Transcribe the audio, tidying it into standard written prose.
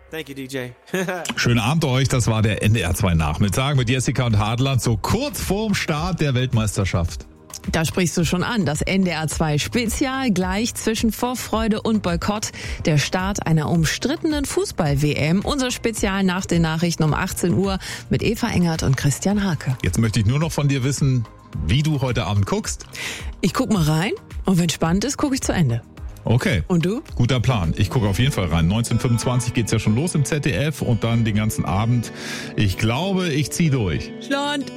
Thank you, DJ. Schönen Abend euch, das war der NDR 2 Nachmittag mit Jessica und Hadland, so kurz vorm Start der Weltmeisterschaft. Da sprichst du schon an, das NDR 2 Spezial gleich zwischen Vorfreude und Boykott, der Start einer umstrittenen Fußball-WM. Unser Spezial nach den Nachrichten um 18 Uhr mit Eva Engert und Christian Hake. Jetzt möchte ich nur noch von dir wissen, wie du heute Abend guckst. Ich guck mal rein und wenn spannend ist, gucke ich zu Ende. Okay. Und du? Guter Plan. Ich gucke auf jeden Fall rein. 19:25 geht's ja schon los im ZDF und dann den ganzen Abend. Ich glaube, ich ziehe durch. Schland.